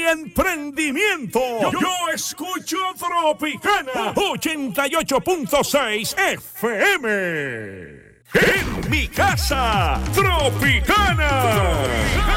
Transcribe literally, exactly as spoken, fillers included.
emprendimiento. Yo, yo escucho Tropicana ochenta y ocho punto seis F M. En mi casa, Tropicana.